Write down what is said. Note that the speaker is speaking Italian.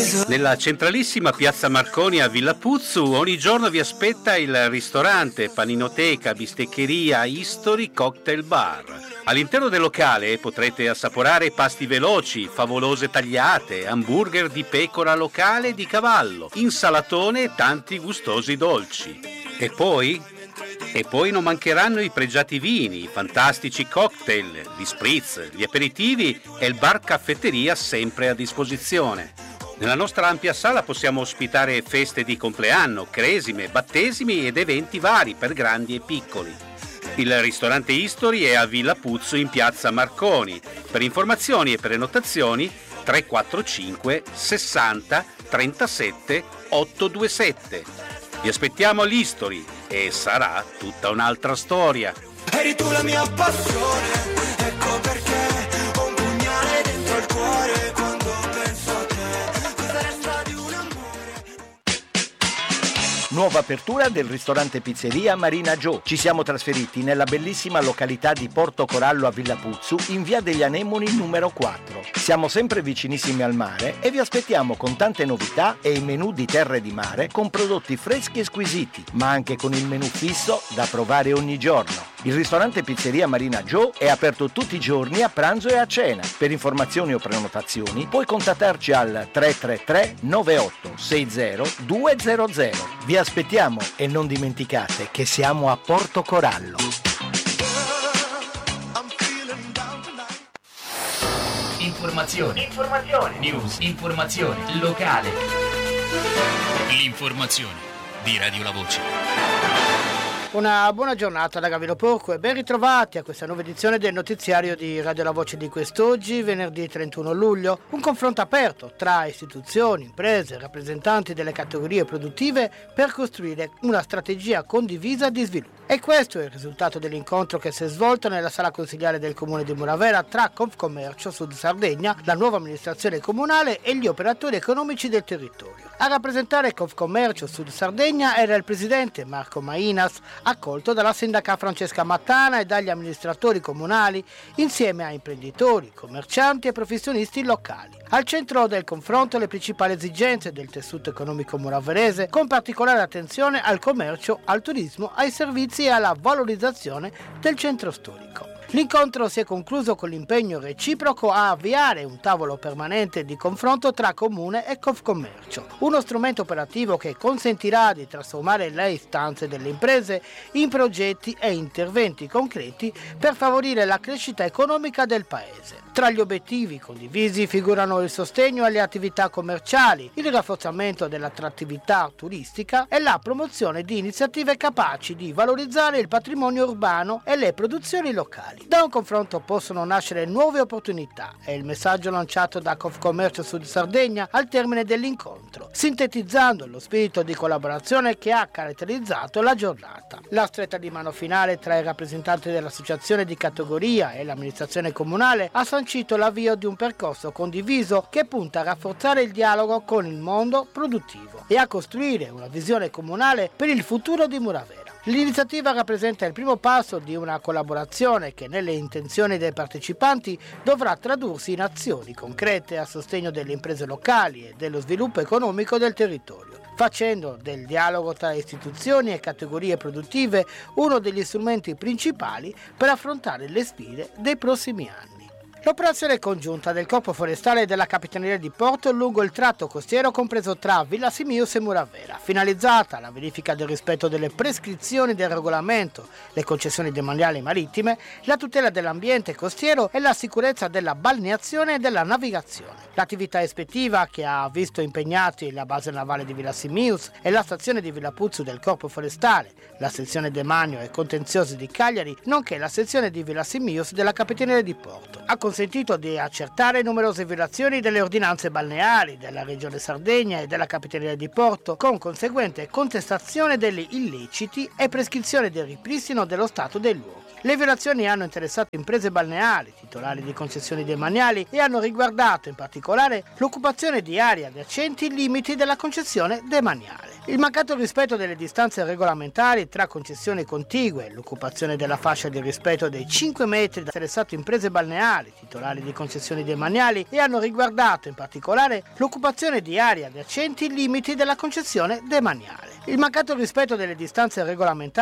Nella centralissima piazza Marconi a Villa Puzzu ogni giorno vi aspetta il ristorante, paninoteca, bisteccheria, History Cocktail Bar. All'interno del locale potrete assaporare pasti veloci, favolose tagliate, hamburger di pecora locale e di cavallo, insalatone e tanti gustosi dolci. E poi non mancheranno i pregiati vini, i fantastici cocktail, gli spritz, gli aperitivi e il bar caffetteria sempre a disposizione. Nella nostra ampia sala possiamo ospitare feste di compleanno, cresime, battesimi ed eventi vari per grandi e piccoli. Il ristorante History è a Villa Puzzu in piazza Marconi. Per informazioni e prenotazioni 345 60 37 827. Vi aspettiamo all'History e sarà tutta un'altra storia. Eri tu la mia passione, ecco perché ho un pugnale dentro il cuore quando penso a te. Cosa resta di un amore? Nuova apertura del ristorante pizzeria Marina Joe. Ci siamo trasferiti nella bellissima località di Porto Corallo a Villa Puzzu in via degli Anemoni numero 4. Siamo sempre vicinissimi al mare e vi aspettiamo con tante novità e i menù di terra e di mare con prodotti freschi e squisiti, ma anche con il menù fisso da provare ogni giorno. Il ristorante pizzeria Marina Joe è aperto tutti i giorni a pranzo e a cena. Per informazioni o prenotazioni puoi contattarci al 333 98 60 200. Vi aspettiamo e non dimenticate che siamo a Porto Corallo. Informazione. News. Informazione. Locale. L'informazione di Radio La Voce. Una buona giornata da Gavino Porco e ben ritrovati a questa nuova edizione del notiziario di Radio La Voce di quest'oggi, venerdì 31 luglio. Un confronto aperto tra istituzioni, imprese e rappresentanti delle categorie produttive per costruire una strategia condivisa di sviluppo. E questo è il risultato dell'incontro che si è svolto nella sala consigliare del comune di Muravera tra Confcommercio Sud Sardegna, la nuova amministrazione comunale e gli operatori economici del territorio. A rappresentare Confcommercio Sud Sardegna era il presidente Marco Mainas, accolto dalla sindaca Francesca Mattana e dagli amministratori comunali, insieme a imprenditori, commercianti e professionisti locali. Al centro del confronto le principali esigenze del tessuto economico muraverese, con particolare attenzione al commercio, al turismo, ai servizi e alla valorizzazione del centro storico. L'incontro si è concluso con l'impegno reciproco a avviare un tavolo permanente di confronto tra Comune e Confcommercio, uno strumento operativo che consentirà di trasformare le istanze delle imprese in progetti e interventi concreti per favorire la crescita economica del Paese. Tra gli obiettivi condivisi figurano il sostegno alle attività commerciali, il rafforzamento dell'attrattività turistica e la promozione di iniziative capaci di valorizzare il patrimonio urbano e le produzioni locali. Da un confronto possono nascere nuove opportunità, è il messaggio lanciato da Confcommercio Sud Sardegna al termine dell'incontro, sintetizzando lo spirito di collaborazione che ha caratterizzato la giornata. La stretta di mano finale tra i rappresentanti dell'associazione di categoria e l'amministrazione comunale ha sancito l'avvio di un percorso condiviso che punta a rafforzare il dialogo con il mondo produttivo e a costruire una visione comunale per il futuro di Muravera. L'iniziativa rappresenta il primo passo di una collaborazione che nelle intenzioni dei partecipanti dovrà tradursi in azioni concrete a sostegno delle imprese locali e dello sviluppo economico del territorio, facendo del dialogo tra istituzioni e categorie produttive uno degli strumenti principali per affrontare le sfide dei prossimi anni. L'operazione congiunta del Corpo Forestale e della Capitaneria di Porto lungo il tratto costiero compreso tra Villa Simius e Muravera, finalizzata alla verifica del rispetto delle prescrizioni del regolamento, le concessioni demaniali marittime, la tutela dell'ambiente costiero e la sicurezza della balneazione e della navigazione. L'attività ispettiva, che ha visto impegnati la base navale di Villa Simius e la stazione di Villa Puzzu del Corpo Forestale, la sezione Demanio e Contenziosi di Cagliari, nonché la sezione di Villa Simius della Capitaneria di Porto, ha consentito di accertare numerose violazioni delle ordinanze balneari della Regione Sardegna e della Capitaneria di Porto, con conseguente contestazione degli illeciti e prescrizione del ripristino dello stato dei luoghi. Le violazioni hanno interessato imprese balneari, titolari di concessioni demaniali e hanno riguardato in particolare l'occupazione di aree adiacenti ai limiti della concessione demaniale. Il mancato rispetto delle distanze regolamentari tra concessioni contigue, l'occupazione della fascia di rispetto dei 5 metri da interessato imprese balneari, titolari di concessioni demaniali, e hanno riguardato in particolare l'occupazione di aree adiacenti ai limiti della concessione demaniale. Il mancato rispetto delle distanze regolamentari